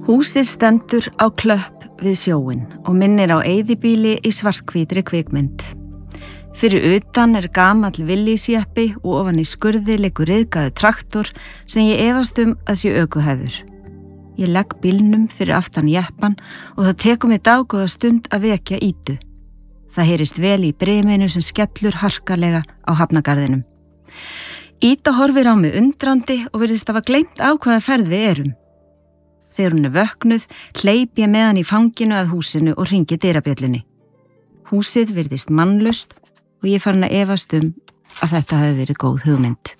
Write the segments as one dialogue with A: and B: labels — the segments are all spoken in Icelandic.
A: Húsið stendur á klöpp við sjóinn og minnir á eyðibýli í svarthvítri kvikmynd. Fyrir utan gamall villisjeppi og ofan í skurði liggur ryðgaður traktor sem ég efast að sé ökuhæfur. Ég legg bílnum fyrir aftan jeppan og það tekur mig dágóða stund að vekja Ídu. Það heyrist vel í briminu sem skellur harkalega á hafnagarðinum. Ída horfir á mig undrandi og virðist hafa gleymt á hvaða ferð við erum. Þegar hún vöknuð, hleyp ég með hann í fanginu að húsinu og hringi dyrabjöllunni. Húsið virðist mannlaust og ég farin að efast að þetta hafi verið góð hugmynd.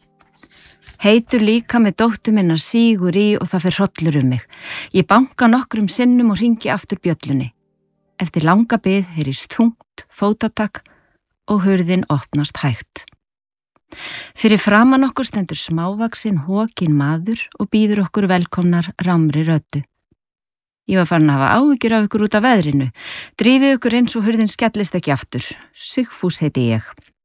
A: Heitur líka með dóttur minnar sígur í og það fer hrollur mig. Ég banka nokkrum sinnum og hringi aftur bjöllunni. Eftir langa bið heyrist þungt fótatak og hurðin opnast hægt. Fyrir framan okkur stendur smávaxinn hokinn maður og býður okkur velkomnar rámri röddu. Ég var farin að hafa áhyggjur af ykkur út af veðrinu. Drífið ykkur eins og hurðin skellist ekki aftur. Sigfús heiti ég.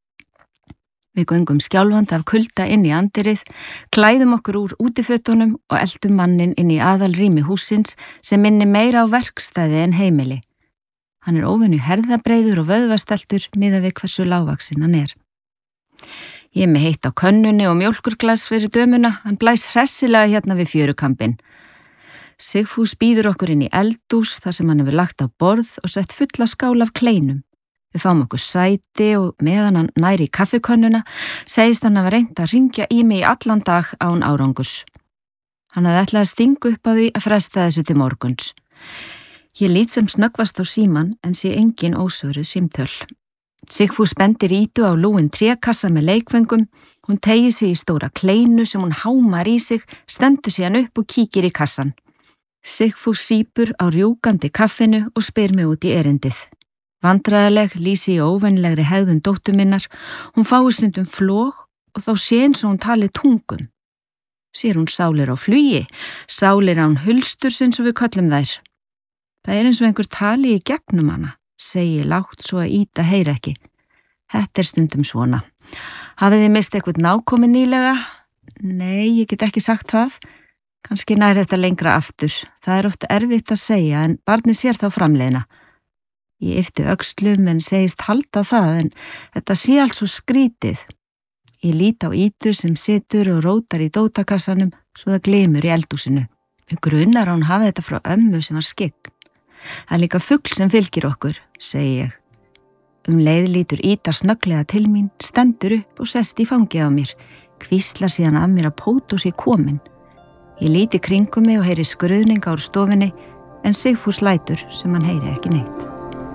A: Við göngum skjálfandi af kulda inn í andirið, klæðum okkur úr útifötunum og eltum manninn inn í aðalrými hússins sem minnir meira á verkstæði en heimili. Hann óvenju herðabreiður og vöðvasteltur miðað við hversu lágvaxinn hann er. Ég með heitt á könnunni og mjólkurglas fyrir dömuna, hann blæs hressilega hérna við fjörukambinn. Sigfús býður okkur inn í eldhús þar sem hann hefur lagt á borð og sett fulla skál af kleinum. Við fáum okkur sæti og meðan hann næri í kaffikönnuna segist hann hafa reynt að hringja í mig í allan dag án árangurs. Hann hafði ætlað að stinga upp á því að fresta þessu til morguns. Ég lít sem snöggvast á símann en sé engin ósvöruð símtöl. Sigfús bendir Ídu á lúinn trékassa með leikföngum, hún teygir sig í stóra kleinu sem hún hámar í sig, stendur síðan upp og kíkir í kassan. Sigfús sýpur á rjúkandi kaffinu og spyr mig út í erindið. Vandræðaleg lýsi ég óvenlegri hegðun dóttur minnar, hún fái stundum flog og þá sé eins og hún tali tungum. Sér hún sálir á flugi, sálir án hulstursins og við köllum þær. Það eins og einhver tali í gegnum hana. Segi lágt svo að Ída heyri ekki. Þetta stundum svona. Hafið þið mist eitthvað nákomin nýlega? Nei, ég get ekki sagt það. Kannski nær þetta lengra aftur. Það oft erfitt að segja en barnið sér þá framleiðina. Ég yppti öxlum en segist halda það en þetta sé allt svo skrítið. Ég lít á Ídu sem situr og rótar í dótakassanum svo það glymur í eldhúsinu. Mig grunar að hún hafi þetta frá ömmu sem var skygg. Það líka fugl sem fylgir okkur, segi ég. Leið lítur Ída snögglega til mín, stendur upp og sest í fangið á mér, hvíslar síðan að mér að Póto sé komin. Ég líti kringum mig og heyri skruðninga úr stofinni en Sigfús lætur sem hann heyri ekki neitt.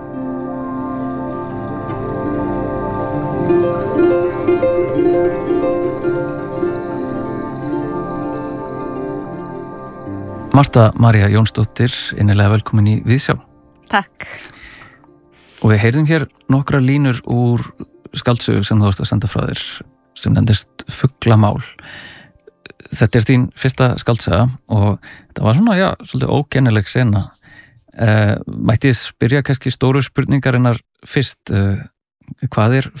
B: Marta María Jónsdóttir, innilega velkomin í Viðsjá.
A: Takk.
B: Og við heyrðum hér nokkra línur úr skáldsögu sem þú varst að senda frá þér, sem nefndist Fuglamál. Þetta þín fyrsta skáldsaga og þetta var svona, svolítið ókennileg sena. Mætti ég spyrja kannski stóru spurningarinnar fyrst, hvað